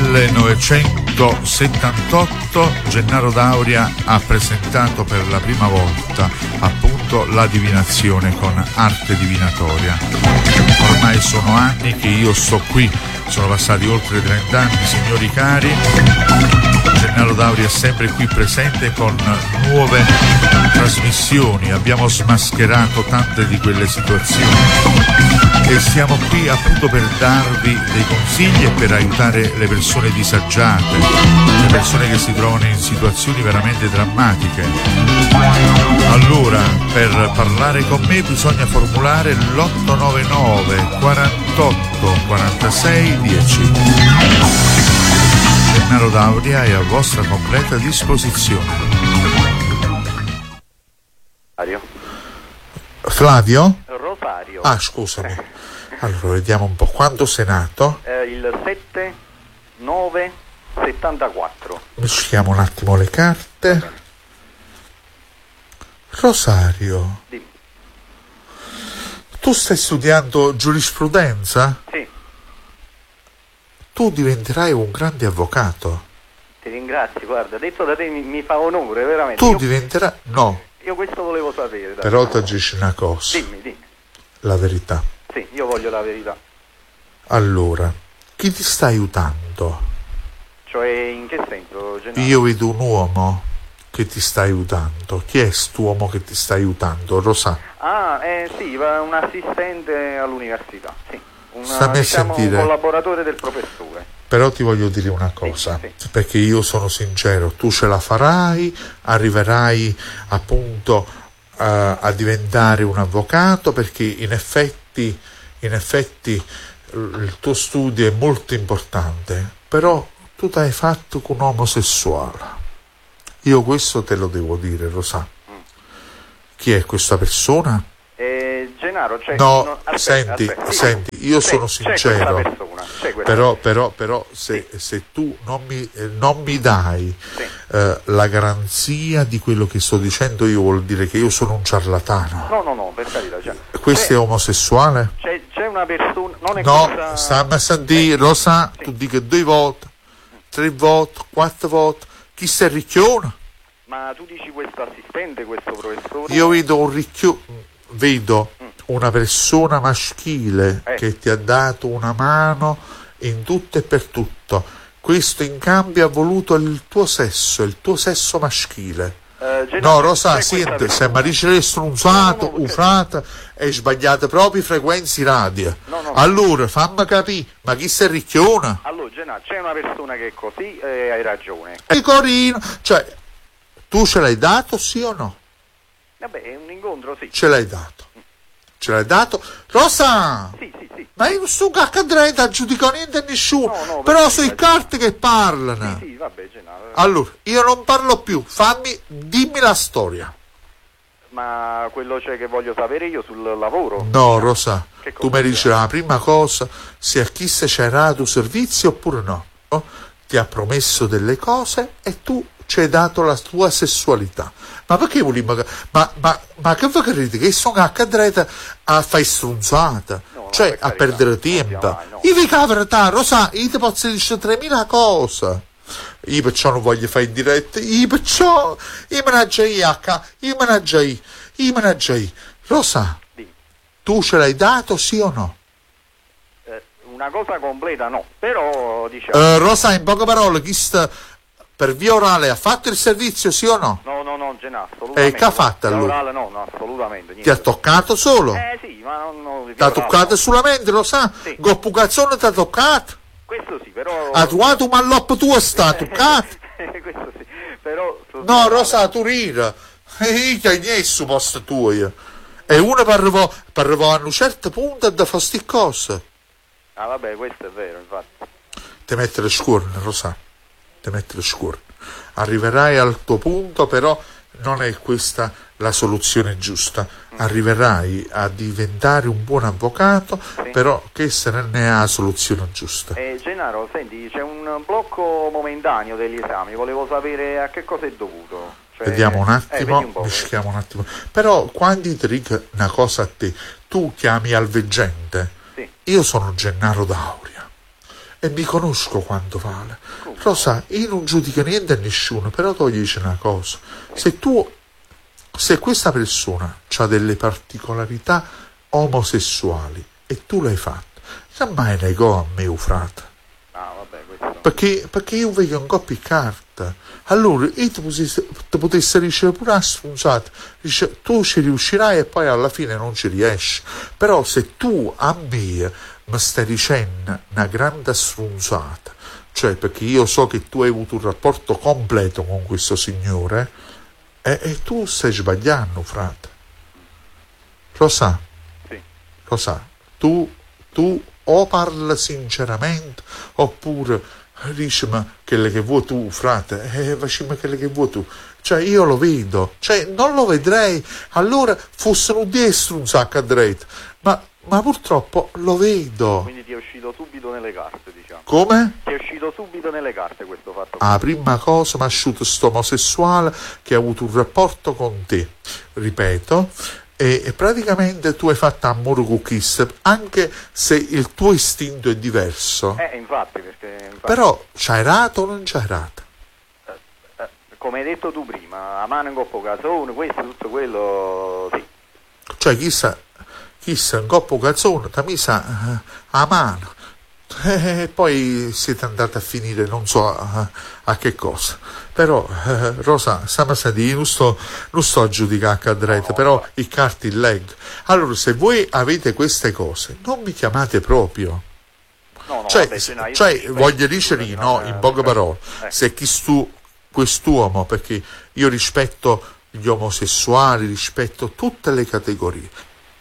1978 Gennaro D'Auria ha presentato per la prima volta appunto la divinazione con arte divinatoria. Ormai sono anni che io sto qui, sono passati oltre 30 anni, signori cari. Gennaro D'Auria è sempre qui presente con nuove trasmissioni, abbiamo smascherato tante di quelle situazioni e siamo qui appunto per darvi dei consigli e per aiutare le persone disagiate, le persone che si trovano in situazioni veramente drammatiche. Allora, per parlare con me bisogna formulare l'899 48 46 10. Gennaro D'Auria è a vostra completa disposizione. Flavio? Rosario. Ah, scusami. Allora, vediamo un po'. Quando sei nato? Il 7/9/74. Mischiamo un attimo le carte. Rosario. Dimmi. Tu stai studiando giurisprudenza? Sì. Tu diventerai un grande avvocato. Ti ringrazio, guarda, detto da te mi fa onore, veramente. Tu diventerai... No. Io questo volevo sapere. Però ti dici una cosa. Dimmi. La verità. Sì, io voglio la verità. Allora, chi ti sta aiutando? Cioè, in che senso, Gennaro? Io vedo un uomo che ti sta aiutando. Chi è quest'uomo che ti sta aiutando? Rosa? Sì, un assistente all'università, sì. Stammi a sentire. Un collaboratore del professore. Però ti voglio dire una cosa, sì. Perché io sono sincero, tu ce la farai, arriverai appunto a diventare un avvocato, perché in effetti il tuo studio è molto importante, però tu ti hai fatto con un omosessuale. Io questo te lo devo dire, Rosa. Chi è questa persona? Gennaro, cioè, no, aspetta, senti, io sono sincero, però se tu non mi dai la garanzia di quello che sto dicendo, io vuol dire che io sono un ciarlatano. No, per carità. Questo è omosessuale? C'è una persona, non è no, questa... stammi a sentire, Rosa, tu dica 2 volte, 3 volte, 4 volte, chi sei ricchione? Ma tu dici questo assistente, questo professore? Io vedo una persona maschile che ti ha dato una mano in tutto e per tutto. Questo in cambio ha voluto il tuo sesso maschile. No, Rosa, senti, se mi dice lei strunzato, ufrata, hai sbagliato proprio i frequenze radio. No. Allora, fammi capire, ma chi sei ricchiona? Allora, Gennaro, c'è una persona che è così e hai ragione. E Corino, cioè, tu ce l'hai dato, sì o no? Vabbè, è un incontro, sì. Ce l'hai dato? Rosa! Sì. Ma io non sto a giudicare niente a nessuno, no, però sono i carte che parlano. Sì, vabbè, Gennaro. Allora, io non parlo più, dimmi la storia. Ma quello che voglio sapere io sul lavoro? No, Rosa, tu mi dici la prima cosa, se a chi se c'era tu servizio oppure no. Ti ha promesso delle cose e tu ci hai dato la tua sessualità. Ma perché volevi ma che voi credete che sono a cadreta a fare strunzata? Cioè a perdere tempo? Io vi caverà, Rosa, io ti posso dire 3.000 cose. Io perciò non voglio fare in diretta, io managgiai. Rosa, tu ce l'hai dato, sì o no? Una cosa completa no, però diciamo... Rosa, in poche parole, chi sta per via orale ha fatto il servizio, sì o no? No, Gennaro, assolutamente. E che ha fatto allora? Orale, no, assolutamente. Niente. Ti ha toccato solo? Sì, ma non ti ha toccato solamente, lo sa? Sì. Goppucazzone ti ha toccato? Questo sì, però... Ha trovato un malloppo tuo, sta toccato? Questo sì, però... No, Rosa, tu rira. Io hai messo posto tuo. E uno per arrivare a un certo punto da fare sti cose. Ah, vabbè, questo è vero, infatti. Ti mettere scuorne, Rosa. Arriverai al tuo punto, però non è questa la soluzione giusta. Arriverai a diventare un buon avvocato, però questa non è la soluzione giusta. Gennaro, senti, c'è un blocco momentaneo degli esami, volevo sapere a che cosa è dovuto. Vediamo un attimo, mischiamo un attimo. Però quando ti dico una cosa a te, tu chiami al veggente. Sì. Io sono Gennaro D'Auria e mi conosco quanto vale. Lo sai, io non giudico niente a nessuno, però ti dice una cosa: se questa persona ha delle particolarità omosessuali e tu l'hai fatto, non mai negò a me, frate. Ah, vabbè, questo. Perché io vedo un po' più carta. Allora io ti potessi ricevere pure una sfrunsata. Dice, tu ci riuscirai e poi alla fine non ci riesci. Però se tu a me mi stai dicendo una grande sfrunsata, cioè perché io so che tu hai avuto un rapporto completo con questo signore, e tu stai sbagliando, frate. Lo sa? Sì. Lo sa? Tu o parla sinceramente oppure dici ma quelle che vuoi tu, frate, facciamo quelle che vuoi tu. Cioè io lo vedo, cioè non lo vedrei, allora fossero 10 un sacco a dritto, ma purtroppo lo vedo. Quindi ti è uscito subito nelle carte, diciamo. Come? Ti è uscito subito nelle carte questo fatto. La prima cosa mi ha asciutto sto omosessuale che ha avuto un rapporto con te, ripeto, e praticamente tu hai fatto amore con Kiss, anche se il tuo istinto è diverso. Infatti. Però c'hai rato o non c'hai rato? Come hai detto tu prima, a mano in coppo casone, questo, tutto quello, sì. Cioè chissà un coppo cazzone, ti misa a mano. E poi siete andati a finire non so a che cosa. Però Rosa, stiamo a sentire, non sto a giudicare a cadrete, però i carti leggo. Allora se voi avete queste cose non mi chiamate proprio. No, cioè voglio dire in poche parole, se quest'uomo, perché io rispetto gli omosessuali, rispetto tutte le categorie,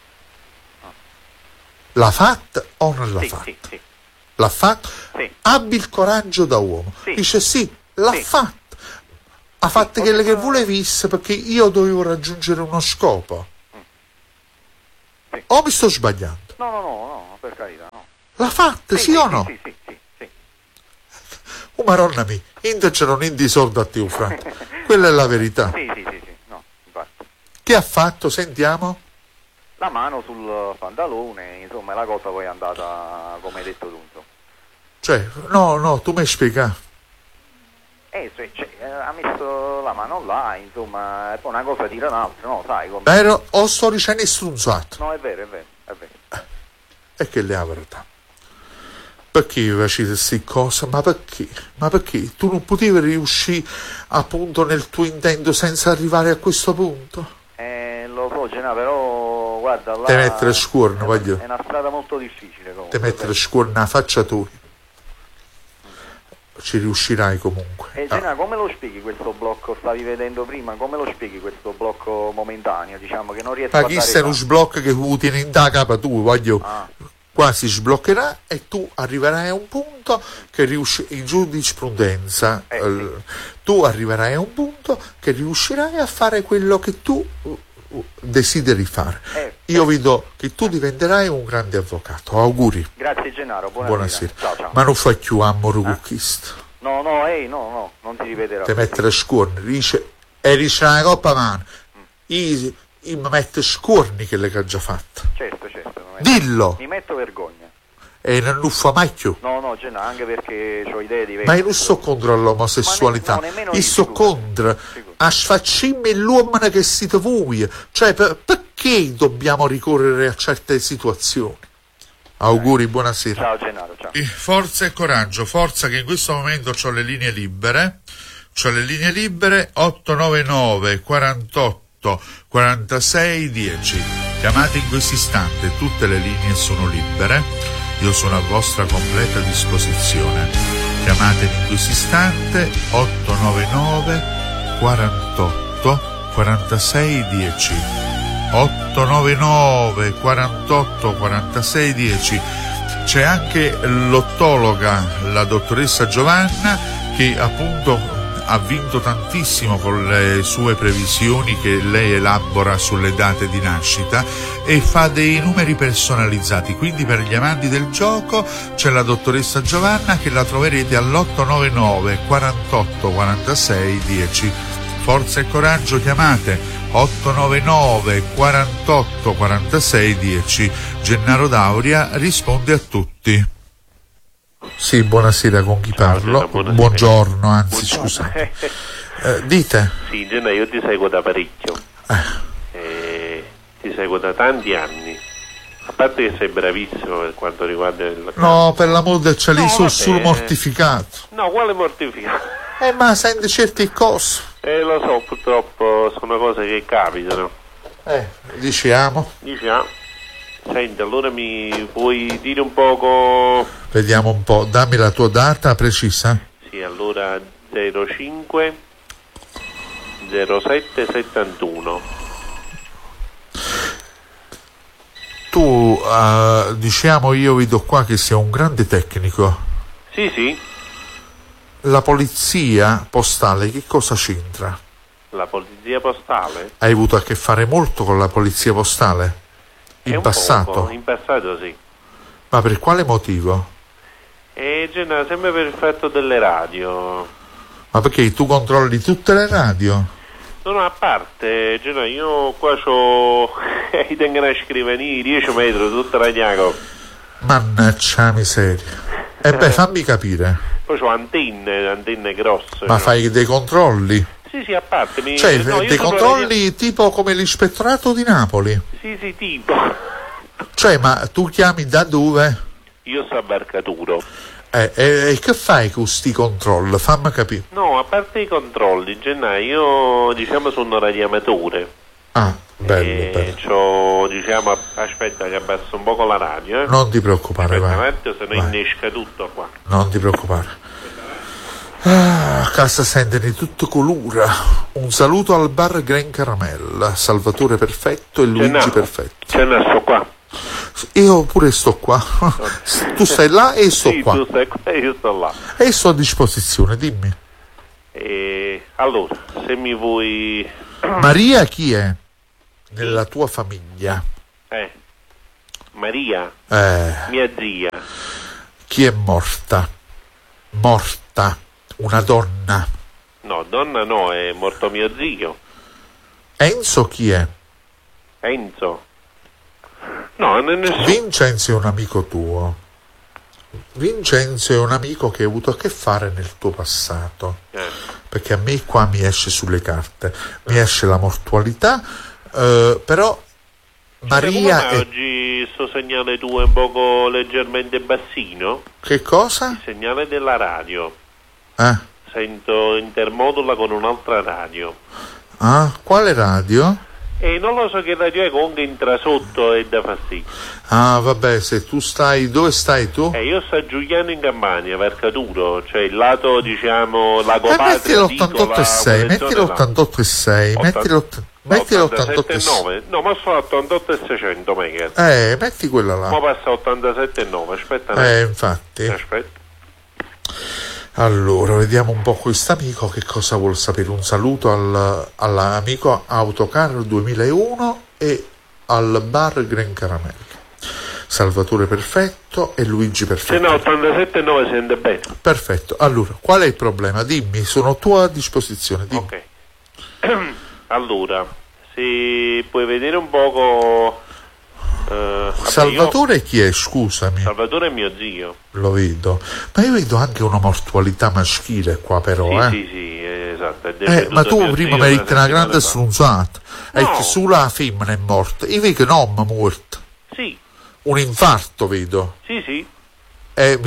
l'ha fatta o non l'ha fatta? Sì. L'ha fatto? Sì. Abbi il coraggio da uomo. Sì. Dice sì, l'ha fatto. Ha fatto quelle che volevi perché io dovevo raggiungere uno scopo. Sì. O mi sto sbagliando? No, per carità, no. L'ha fatta, sì o no? Sì. Oh, maronna mia, c'erano niente soldi a te, frate. Quella è la verità. Sì, no, infatti. Che ha fatto? Sentiamo. La mano sul pantalone, insomma, la cosa poi è andata come hai detto tu, insomma. Cioè, no, tu mi hai spiegato. Ha messo la mano là, insomma, e poi una cosa tira l'altra, no, sai come... Vero? O sto dicendo strunzato? No, è vero. E che le ha verità? Perché facete queste cose? Ma perché? Tu non potevi riuscire appunto nel tuo intento senza arrivare a questo punto? Lo so, Gena, però guarda là... Te mettere scuorno, voglio. È una strada molto difficile comunque. Te mettere scuorno alla faccia tu. Ci riuscirai comunque. Gena, come lo spieghi questo blocco? Stavi vedendo prima, come lo spieghi questo blocco momentaneo, diciamo, che non riesco a dare... Ma chi se non sblocca che tiene in da capa tu, voglio... Quasi sbloccherà e tu arriverai a un punto che in giurisprudenza tu arriverai a un punto che riuscirai a fare quello che tu desideri fare. Io vedo che tu diventerai un grande avvocato. Auguri. Grazie Gennaro, buonasera. Ciao. Ma non fai più amore con questo. No, non ti ripeterò. Te mettere scuorni, dice una coppa mano. Io mi metto scuorni che le ha già fatto. Certo. Dillo! Mi metto vergogna. E non fa mai più. No, Gennaro, anche perché ho idee diverse. Ma io non sto contro l'omosessualità, io sto contro a sfaccimmi l'uomo che siete voi. Cioè, perché dobbiamo ricorrere a certe situazioni? Auguri, buonasera. Ciao Gennaro, ciao. Forza e coraggio, forza che in questo momento ho le linee libere. 899 48 46 10. Chiamate in questo istante, tutte le linee sono libere, io sono a vostra completa disposizione. Chiamate in questo istante 899 48 46 10. 899 48 46 10. C'è anche l'ottologa, la dottoressa Giovanna, che appunto ha vinto tantissimo con le sue previsioni che lei elabora sulle date di nascita e fa dei numeri personalizzati. Quindi per gli amanti del gioco c'è la dottoressa Giovanna, che la troverete all'899 48 46 10. Forza e coraggio, chiamate 899 48 46 10. Gennaro D'Auria risponde a tutti. Sì, buonasera, con chi Ciao, parlo? Gena, buonasera. Buongiorno, anzi, scusate. Dite? Sì, Gena, io ti seguo da parecchio. Ti seguo da tanti anni. A parte che sei bravissimo per quanto riguarda il... No, per l'amor del cielo, No, sono vabbè. solo mortificato. No, quale mortificato? Ma senti certi cose. Lo so, purtroppo sono cose che capitano. Diciamo. Diciamo. Senti, allora mi puoi dire un poco... Vediamo un po', dammi la tua data precisa. Sì, allora 05 07 71. Tu, diciamo, io vedo qua che sei un grande tecnico. Sì, sì, La polizia postale che cosa c'entra? la polizia postale. Hai avuto a che fare molto con la polizia postale? È In un passato? poco, in passato sì. Ma per quale motivo? Gena, sempre per effetto delle radio. Ma perché tu controlli tutte le radio? No, a parte, Gena, io qua c'ho... tengo una scrivania, 10 metri, tutta radiaco. Mannaggia miseria. E beh, fammi capire. Poi c'ho antenne grosse. Ma no? fai dei controlli? Sì, a parte. Cioè, no, io dei sono controlli tipo come l'ispettorato di Napoli? Sì, tipo. Cioè, ma tu chiami da dove? Io sto a Barcaturo. E che fai con sti controlli? Fammi capire. No, a parte i controlli, Gennaio, io diciamo sono radioamatore. Ah, bello, bello. C'ho, diciamo, aspetta che abbasso un poco la radio, Non ti preoccupare, Aspetta un vai. attimo, se no Vai. innesca tutto qua. Non ti preoccupare. A casa sente di tutto colura. Un saluto al bar Gran Caramella, Salvatore Perfetto e Luigi Perfetto. Sto qua. Io pure sto qua. Tu stai là e sto Sì, qua. tu stai qua e io sto là. E sto a disposizione, dimmi. Allora, se mi vuoi... Maria chi è? Nella tua famiglia. Maria, mia zia. Chi è morta? Morta. Una donna. No, donna no, è morto mio zio. Enzo chi è? Enzo. No, non è nessuno. Vincenzo è un amico tuo. Vincenzo è un amico che hai avuto a che fare nel tuo passato. Perché a me qua mi esce sulle carte. Mi esce la mortualità, però Maria Come è... oggi sto segnale tuo è un poco leggermente bassino? Che cosa? Il segnale della radio. Sento intermodula con un'altra radio. Ah, quale radio? E non lo so che radio è, comunque entra sotto e dà fastidio. Ah, vabbè, se tu stai... Dove stai tu? Io sto a Giuliano in Campania, Vercaturo, cioè il lato, diciamo, Lago Metti Patria, l'88,6, metti l'88,6, metti l'88,6. No, ma sto a 88,600 MHz. Metti quella là. Ma passa a 87,9, aspetta un attimo. Infatti. Aspetta. Allora, vediamo un po' quest'amico che cosa vuol sapere. Un saluto all'amico Autocar 2001 e al bar Gran Caramella. Salvatore Perfetto e Luigi Perfetto. Se no, 87,9 si sente bene. Perfetto. Allora, qual è il problema? Dimmi, sono a tua disposizione. Dimmi. Ok. Allora, se puoi vedere un poco... Salvatore chi è? Scusami. Salvatore è mio zio. Lo vedo. Ma io vedo anche una mortualità maschile qua però, Sì, esatto. Ma tu prima mi hai detto una grande stronzata. stronzata. No. E che solo la femmina è morta. Io vedo che non è morta. Sì, Un infarto vedo. sì. Mi